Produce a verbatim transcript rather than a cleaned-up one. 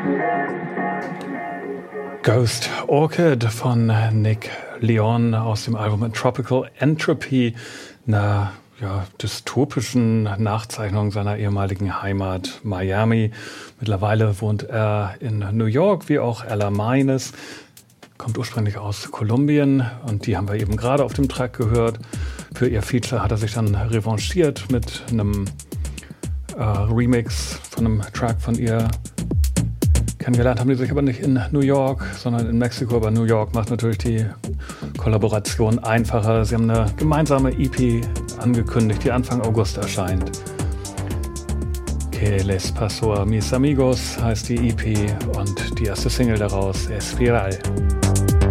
Ghost Orchid von Nick Leon aus dem Album Tropical Entropy, einer ja, dystopischen Nachzeichnung seiner ehemaligen Heimat Miami. Mittlerweile wohnt er in New York, wie auch Ella Mines, kommt ursprünglich aus Kolumbien und die haben wir eben gerade auf dem Track gehört. Für ihr Feature hat er sich dann revanchiert mit einem äh, Remix von einem Track von ihr. Kennengelernt haben die sich aber nicht in New York, sondern in Mexiko. Aber New York macht natürlich die Kollaboration einfacher. Sie haben eine gemeinsame E P angekündigt, die Anfang August erscheint. Que les pasó a mis amigos heißt die E P und die erste Single daraus, Espiral.